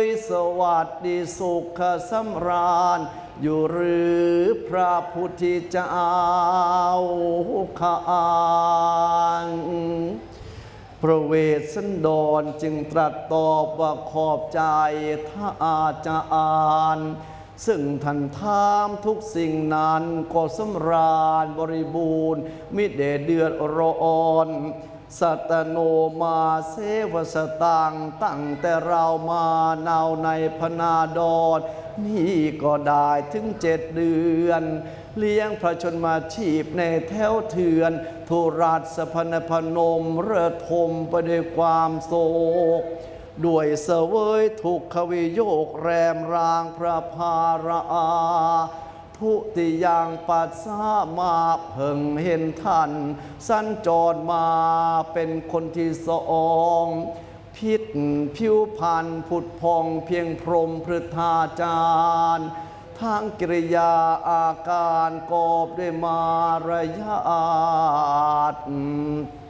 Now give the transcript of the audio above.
สวัสดีสุขสำราญอยู่หรือพระพุทธเจ้าข้างพระเวสสันดรจึงตรัสตอบว่าขอบใจท่านอาจารย์ซึ่งท่านถามทุกสิ่งนั้นก็สำราญบริบูรณ์มิได้เดือดร้อนสัตโนมาเสวสตังตั้งแต่เรามาเนาในพนาดรนี่ก็ได้ถึง7 เดือนเลี้ยงพระชนมาชีพในแถวเถือนทุรัสพนพนมเรือทมไปด้วยความโศกด้วยเสวยทุกขวิโยกแรมรางพระภาราทุติยังปัสสามาเพิ่งเห็นท่านสัญจรมาเป็นคนที่สองพิษผิวพรรณผุดพองเพียงพรหมพฤทธาจารย์ทางกิริยาอาการกอบด้วยมารยาท